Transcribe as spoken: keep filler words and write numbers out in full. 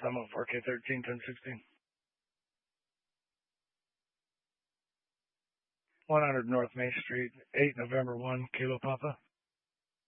I'm on four K thirteen, ten sixteen. one hundred North Main Street, eight November one, Kilo Papa.